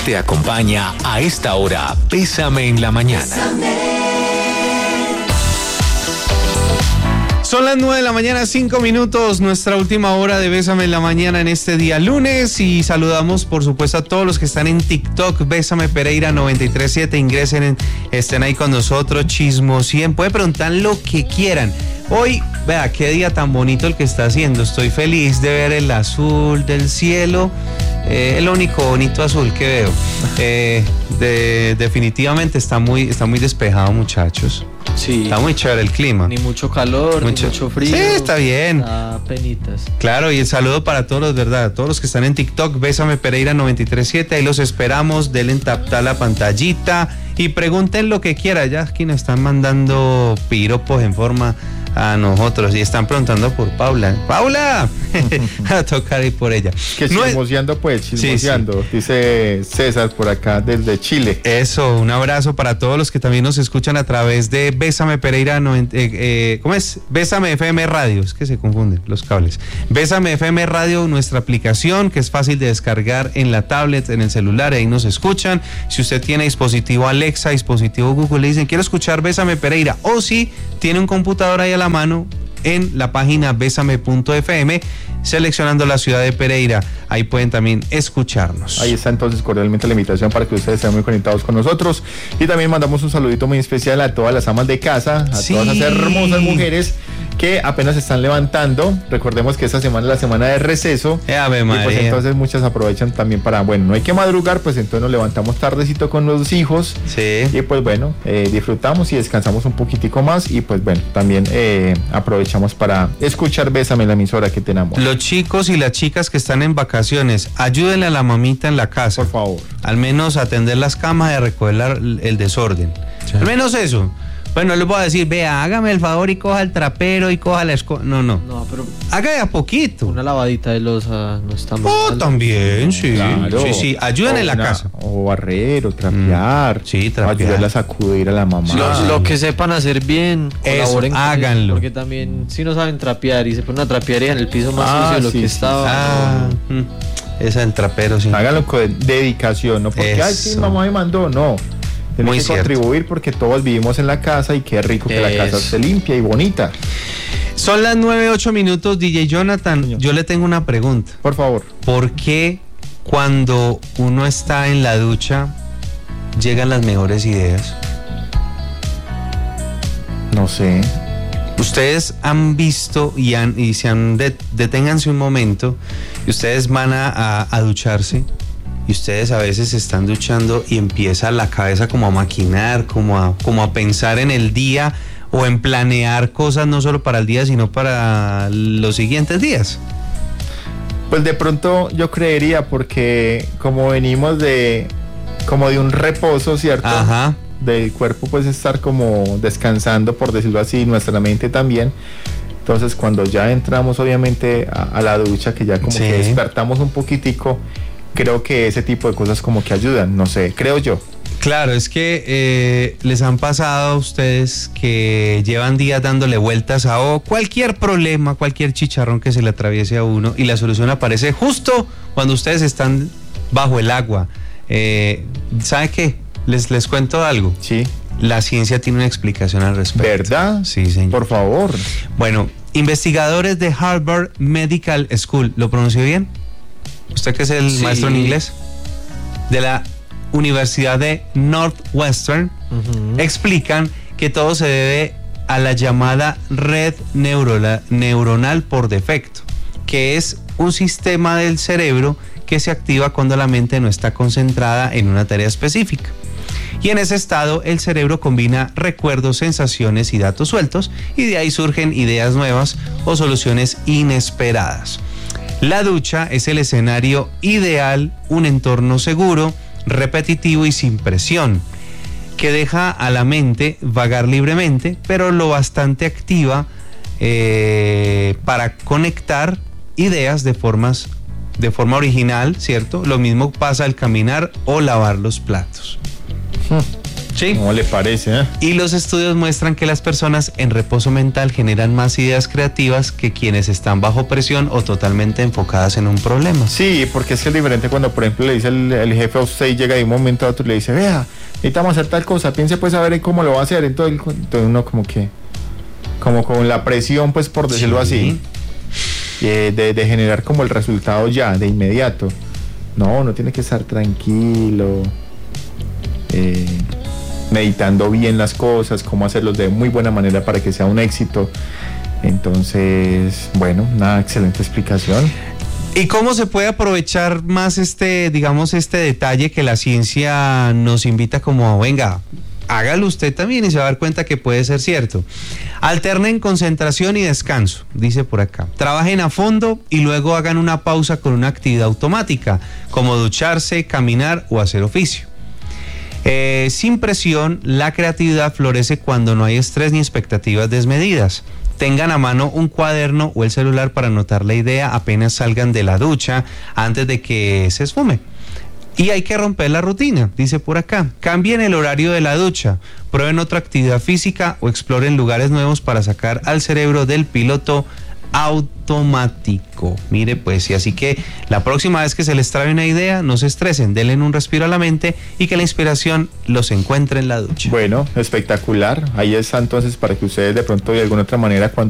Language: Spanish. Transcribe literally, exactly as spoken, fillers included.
Te acompaña a esta hora Bésame en la Mañana. Bésame. Son las nueve de la mañana, cinco minutos, nuestra última hora de Bésame en la Mañana en este día lunes, y saludamos por supuesto a todos los que están en TikTok, Bésame Pereira noventa y tres siete, ingresen, en, estén ahí con nosotros, chismosien, pueden preguntar lo que quieran. Hoy, vea, qué día tan bonito el que está haciendo, estoy feliz de ver el azul del cielo, eh, el único bonito azul que veo. Eh, de, definitivamente está muy, está muy despejado, muchachos. Sí. Está muy chévere el clima. Ni mucho calor, mucho, ni mucho frío. Sí, está bien. Está penitas. Claro, y el saludo para todos, ¿verdad? Todos los que están en TikTok, Bésame Pereira noventa y tres siete, ahí los esperamos, denle en tap a la pantallita y pregunten lo que quieran. Ya aquí nos están mandando piropos en forma a nosotros y están preguntando por Paula. ¡Paula! A tocar ahí por ella. Que chismoseando, no, pues, chismoseando, sí, sí. Dice César por acá desde Chile. Eso, un abrazo para todos los que también nos escuchan a través de Bésame Pereira, no, eh, eh, ¿cómo es? Bésame F M Radio, es que se confunden los cables. Bésame F M Radio, nuestra aplicación que es fácil de descargar en la tablet, en el celular, ahí nos escuchan. Si usted tiene dispositivo Alexa, dispositivo Google, le dicen quiero escuchar Bésame Pereira, o si tiene un computador ahí a la mano, en la página bésame punto f m, seleccionando la ciudad de Pereira, ahí pueden también escucharnos. Ahí está entonces cordialmente la invitación para que ustedes estén muy conectados con nosotros, y también mandamos un saludito muy especial a todas las amas de casa, a sí. todas esas hermosas mujeres que apenas se están levantando. Recordemos que esta semana es la semana de receso, Ave María. Y pues entonces muchas aprovechan también para, bueno, no hay que madrugar, pues entonces nos levantamos tardecito con los hijos, sí. y pues bueno, eh, disfrutamos y descansamos un poquitico más, y pues bueno, también eh, aprovechamos para escuchar Bésame, la emisora que tenemos. Los chicos y las chicas que están en vacaciones, ayúdenle a la mamita en la casa, por favor, al menos a atender las camas y a recoger la, el desorden, sí. Al menos eso. Bueno, les voy a decir, vea, hágame el favor y coja el trapero y coja la escoba. No, no. No, pero haga de a poquito. Una lavadita de losa no está mal. Oh, también, sí. Claro. Sí, sí. Ayuden o en la una, casa. O barrer, o trapear. Mm, sí, trapear. Ayudarla a sacudir a la mamá. Lo, lo que sepan hacer bien, colaboren. Eso, háganlo. Porque también, si no saben trapear y se ponen una trapearía en el piso más ah, sucio de lo sí, que sí, estaba. Ah, no. Esa del trapero, sí. Háganlo con dedicación, no porque, eso. ay, sí, mamá me mandó, no. Tienen Muy que cierto. Contribuir porque todos vivimos en la casa y qué rico que Eso. la casa esté limpia y bonita. Son las nueve, ocho minutos, D J Jonathan. Señor. Yo le tengo una pregunta. Por favor. ¿Por qué cuando uno está en la ducha llegan las mejores ideas? No sé. Ustedes han visto y, han, y se han de, deténganse un momento y ustedes van a, a, a ducharse. Y ustedes a veces se están duchando y empieza la cabeza como a maquinar, como a, como a pensar en el día o en planear cosas no solo para el día, sino para los siguientes días. Pues de pronto yo creería porque como venimos de como de un reposo, ¿cierto? Ajá. Del cuerpo, pues estar como descansando, por decirlo así, nuestra mente también. Entonces cuando ya entramos obviamente a, a la ducha, que ya como sí. que despertamos un poquitico, creo que ese tipo de cosas como que ayudan, no sé, creo yo. Claro, es que eh, les han pasado a ustedes que llevan días dándole vueltas a oh, cualquier problema, cualquier chicharrón que se le atraviese a uno y la solución aparece justo cuando ustedes están bajo el agua. Eh, ¿Sabe qué? Les, les cuento algo. Sí. La ciencia tiene una explicación al respecto. ¿Verdad? Sí, señor. Por favor. Bueno, investigadores de Harvard Medical School, ¿lo pronunció bien? ¿Usted que es el sí. maestro en inglés? De la Universidad de Northwestern, uh-huh. explican que todo se debe a la llamada red neurona, neuronal por defecto, que es un sistema del cerebro que se activa cuando la mente no está concentrada en una tarea específica. Y en ese estado el cerebro combina recuerdos, sensaciones y datos sueltos, y de ahí surgen ideas nuevas o soluciones inesperadas. La ducha es el escenario ideal, un entorno seguro, repetitivo y sin presión, que deja a la mente vagar libremente, pero lo bastante activa eh, para conectar ideas de formas de forma original, ¿cierto? Lo mismo pasa al caminar o lavar los platos. Sí. ¿Cómo le parece? Eh? Y los estudios muestran que las personas en reposo mental generan más ideas creativas que quienes están bajo presión o totalmente enfocadas en un problema. Sí, porque es que es diferente cuando, por ejemplo, le dice el, el jefe a usted y llega de un momento a otro y le dice, vea, necesitamos hacer tal cosa, piense pues a ver en cómo lo va a hacer. Entonces, entonces uno como que, como con la presión, pues por decirlo Sí. así, eh, de, de generar como el resultado ya, de inmediato. No, uno tiene que estar tranquilo, eh, meditando bien las cosas, cómo hacerlos de muy buena manera para que sea un éxito. Entonces, bueno, una excelente explicación. ¿Y cómo se puede aprovechar más este, digamos, este detalle que la ciencia nos invita como, venga, hágalo usted también y se va a dar cuenta que puede ser cierto? Alternen concentración y descanso, dice por acá. Trabajen a fondo y luego hagan una pausa con una actividad automática, como ducharse, caminar o hacer oficio. Eh, sin presión, la creatividad florece cuando no hay estrés ni expectativas desmedidas. Tengan a mano un cuaderno o el celular para anotar la idea apenas salgan de la ducha antes de que se esfume. Y hay que romper la rutina, dice por acá. Cambien el horario de la ducha, prueben otra actividad física o exploren lugares nuevos para sacar al cerebro del piloto automático. Mire pues, y así que la próxima vez que se les trae una idea, no se estresen, denle un respiro a la mente y que la inspiración los encuentre en la ducha. Bueno, espectacular. Ahí está entonces para que ustedes de pronto de alguna otra manera cuando